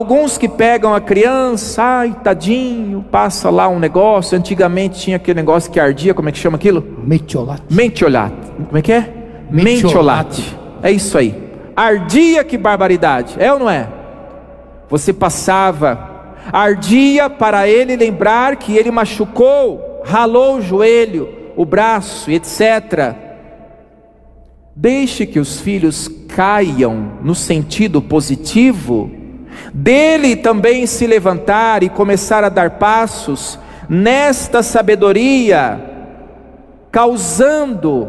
Alguns que pegam a criança, ai tadinho, passa lá um negócio. Antigamente tinha aquele negócio que ardia, como é que chama aquilo? Metiolate. Mentiolate. Como é que é? Mentiolate. É isso aí. Ardia, que barbaridade. É ou não é? Você passava, ardia para ele lembrar que ele machucou, ralou o joelho, o braço, etc. Deixe que os filhos caiam no sentido positivo, dele também se levantar e começar a dar passos nesta sabedoria, causando,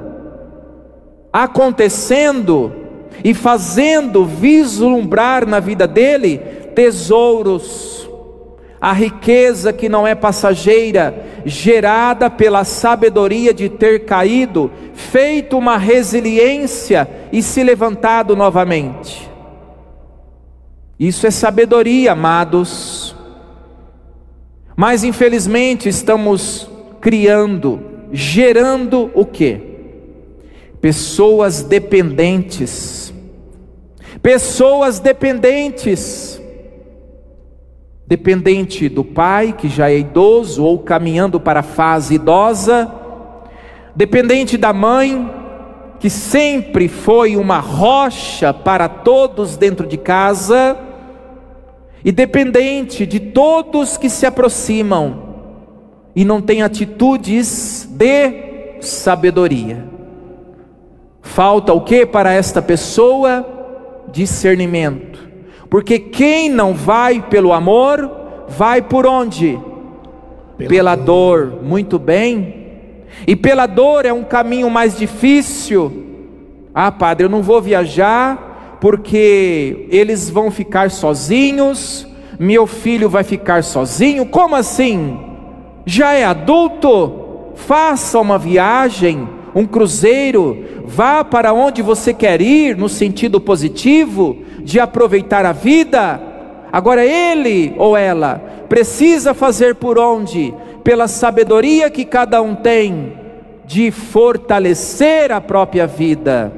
acontecendo e fazendo vislumbrar na vida dele tesouros, a riqueza que não é passageira, gerada pela sabedoria de ter caído, feito uma resiliência e se levantado novamente. Isso é sabedoria, amados. Mas infelizmente estamos criando, gerando o quê? Pessoas dependentes. Pessoas dependentes. Dependente do pai, que já é idoso ou caminhando para a fase idosa. Dependente da mãe, que sempre foi uma rocha para todos dentro de casa. E dependente de todos que se aproximam e não tem atitudes de sabedoria. Falta o que para esta pessoa? Discernimento. Porque quem não vai pelo amor, vai por onde? Pela dor. Muito bem. E pela dor é um caminho mais difícil. Ah, padre, eu não vou viajar porque eles vão ficar sozinhos, meu filho vai ficar sozinho. Como assim? Já é adulto? Faça uma viagem, um cruzeiro, vá para onde você quer ir, no sentido positivo, de aproveitar a vida. Agora ele ou ela precisa fazer por onde? Pela sabedoria que cada um tem, de fortalecer a própria vida.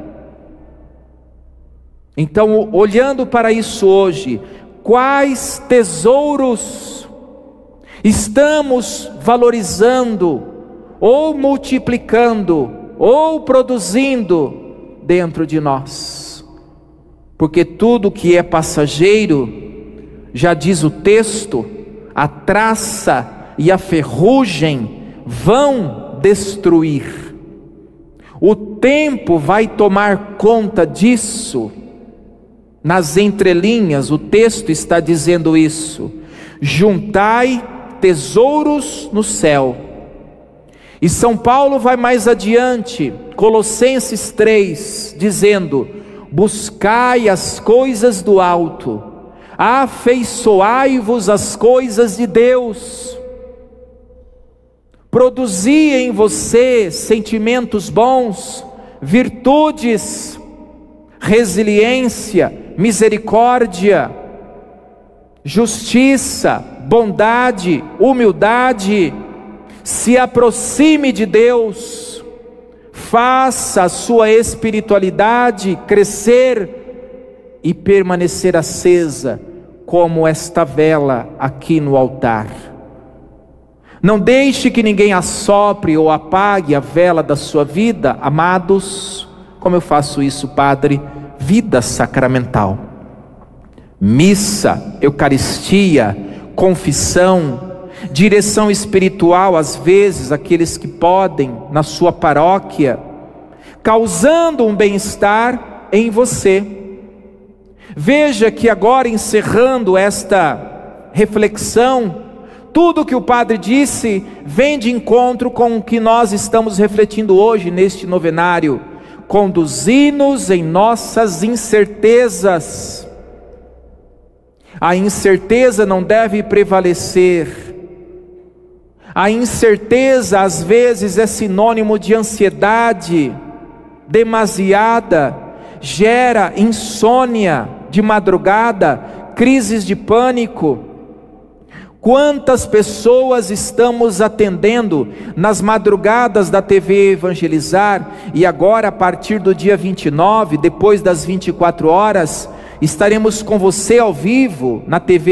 Então, olhando para isso hoje, quais tesouros estamos valorizando, ou multiplicando, ou produzindo dentro de nós? Porque tudo que é passageiro, já diz o texto, a traça e a ferrugem vão destruir. O tempo vai tomar conta disso. Nas entrelinhas o texto está dizendo isso: juntai tesouros no céu. E São Paulo vai mais adiante, Colossenses 3, dizendo: buscai as coisas do alto, afeiçoai-vos às coisas de Deus. Produzi em você sentimentos bons, virtudes, resiliência, misericórdia, justiça, bondade, humildade. Se aproxime de Deus, faça a sua espiritualidade crescer e permanecer acesa, como esta vela aqui no altar. Não deixe que ninguém assopre ou apague a vela da sua vida, amados. Como eu faço isso, padre? Vida sacramental, missa, eucaristia, confissão, direção espiritual, às vezes, aqueles que podem, na sua paróquia, causando um bem-estar em você. Veja que agora, encerrando esta reflexão, tudo que o padre disse vem de encontro com o que nós estamos refletindo hoje neste novenário. Conduzi-nos em nossas incertezas. A incerteza não deve prevalecer. A incerteza às vezes é sinônimo de ansiedade demasiada, gera insônia de madrugada, crises de pânico. Quantas pessoas estamos atendendo nas madrugadas da TV Evangelizar, e agora a partir do dia 29, depois das 24 horas, estaremos com você ao vivo na TV